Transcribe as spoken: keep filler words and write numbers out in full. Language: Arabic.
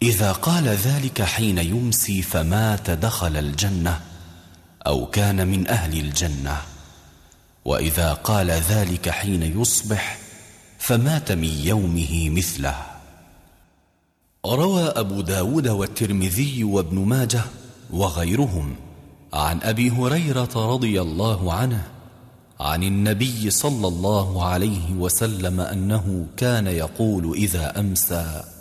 إذا قال ذلك حين يمسي فمات دخل الجنة أو كان من أهل الجنة، وإذا قال ذلك حين يصبح فمات من يومه مثله. روى أبو داود والترمذي وابن ماجه وغيرهم عن أبي هريرة رضي الله عنه عن النبي صلى الله عليه وسلم أنه كان يقول إذا أمسى: